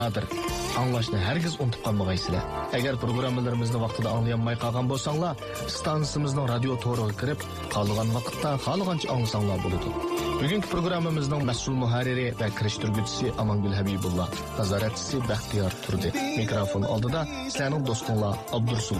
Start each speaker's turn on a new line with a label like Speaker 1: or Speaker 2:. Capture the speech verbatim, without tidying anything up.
Speaker 1: Nadir, anglashni hergiz unutib qolmag'aysizlar. Agar programmalarimizni vaqtida anglayanmay qolgan bo'lsanglar, stansiyaimizning radio to'riga kirib, qolgan vaqtda xohlagancha anglasanglar bo'ladi. Bugungi programmamizning mas'ul muharriri va kirishtirguvchisi Amangul Habibullah, nazoratchisi Baxtiyor Turdi. Mikrofon oldida sizlarning do'stinglar Abdursul